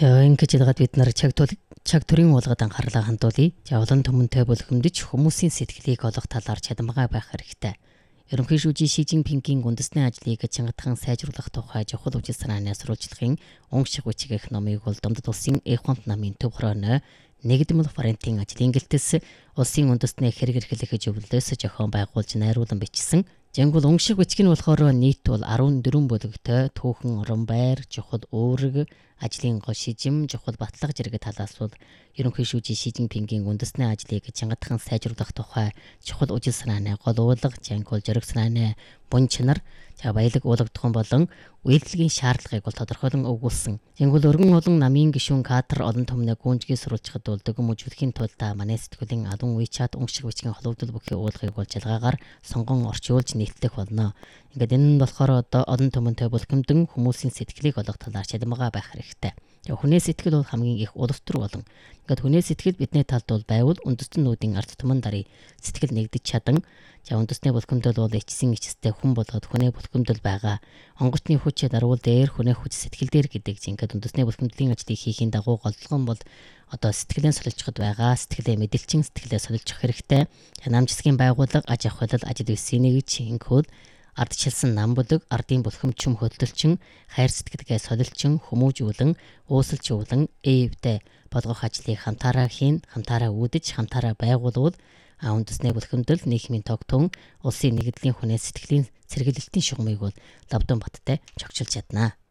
Ингэж яагаад бид нар чаг төрийн уулгад анхаарлаа хандуулъя. Олон түмэнтэй бүлгэмдэж хүмүүсийн сэтгэлийг олох талаар чадамгаа байх хэрэгтэй. Ерөнхий шүүжийн Ши Жинпингийн үндэсний ажлыг чангатхан сайжруулах тухай чухал үжил санааны сурвалжлагын унгшиг бичгэх номыг бол Дундад улсын Эхонт намын төв хорооно нэгдмэл фарентийн ажлын гэлтэс улсын үндэсний хэрэг эрхлэх зөвлөлөөс зохион байгуулж найруулан бичсэн. Жангул унгшиг бичиг нь болохоор нийт бол 14 бүлэгтэй түүхэн орон байр, чухал үүрэг, ажлын гол шижим, чухал батлага зэрэг талаас бол ерөнхий шүүжийн Ши Жинпингийн үндэсний ажлыг чангатхан сайжруулах тухай чухал үжил санааны гол уулга, жангул зориг санааны бун чанар, баялаг уулгадах болон үйлдэлгийн шаардлагыг бол тодорхойлон өгүүлсэн. Жангул өргөн олон намын гишүүн кадр олон түмнээ гүнжгий сурвалжахад бол дөг мөжүүлэхийн тулд манай сэтгүүлийн адун уйчаад унгшиг бичгийн холбогдол бүхий уулгыг бол жалгаагаар сонгон орчуулж нийтлэх болно. Ингээд энэ нь болохоор одоо олон түмэнтэй бүлгэмдэн хүмүүсийн сэтгэлийг олох талаар чадамгаа байх хэрэгтэй. Хүнээ сэтгэл бол хамгийн их улстар болон ингээд хүнээ сэтгэл бидний талд бол байвал үндэстнүүдийн ард түмэн дарыг сэтгэл нэгдэж чадан үндэсний бүлгэмдэл бол ичсэн ичстэй хүн болоод хүнээ бүлгэмдэл байгаа. Онгоцны хүчээ даруул дээр хүнээ хүч сэтгэл дээр гэдэг ингээд үндэсний бүлгэмдлийн ажлыг хийхийн дагуу голлогон бол одоо сэтгэлээ солилцоход байгаа. Сэтгэлээ мэдлэгчин сэтгэлээ солилцох хэрэгтэй. Намжсгийн байгууллага аж ахуй ажил үйлсийн нэгж инхүүд ардчилсан нам бүлэг, ардын бүлхэмчүм хөдөлчин, хайр сэтгэлгээ солилцсон, хүмүүжүүлэн, уусалжуулан, ээвтэй болгох ажлыг хамтаараа хийн, хамтаараа үүдэж, хамтаараа байгуулвал үндэсний бүлхэмдэл нийгмийн тогтун, улсын нэгдлийн хүнээ сэтгэлийн сэргийлэлтийн шугамыг бол Лавдан баттай чогчилж чаднаа.